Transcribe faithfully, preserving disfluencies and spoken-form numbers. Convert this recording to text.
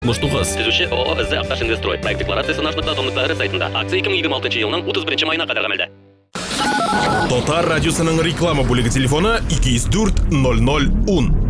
Муштугыз. Түзүчү ООО «Ызы Акташ Инвестрой» проект декларациясын ашмытта томдуктагы сайтында. Акция эки миң жыйырма алтынчы жылдын отуз биринчи майына кадар амалда. Тотар радиосының реклама бүлеги телефоны эки жүз төрт ноль ноль он.